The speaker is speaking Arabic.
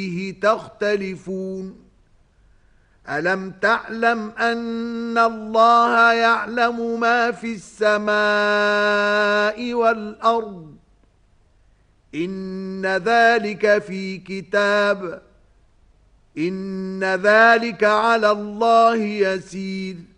فيه تختلفون ألم تعلم أن الله يعلم ما في السماء والأرض إن ذلك في كتاب إن ذلك على الله يسير